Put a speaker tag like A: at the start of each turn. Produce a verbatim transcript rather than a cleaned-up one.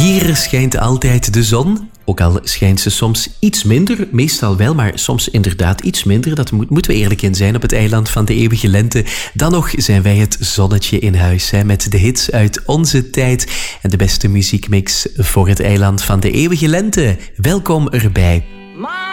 A: Hier schijnt altijd de zon. Ook al schijnt ze soms iets minder, meestal wel, maar soms inderdaad iets minder. Dat moet, moeten we eerlijk in zijn op het eiland van de eeuwige lente. Dan nog zijn wij het zonnetje in huis, hè, met de hits uit onze tijd en de beste muziekmix voor het eiland van de eeuwige lente. Welkom erbij.